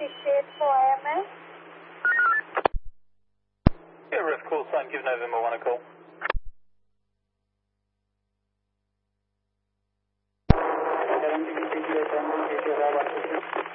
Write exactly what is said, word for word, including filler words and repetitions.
six eight four I M S. Yeah, ref call sign, give November one a call. seven six eight zero seven eight zero one.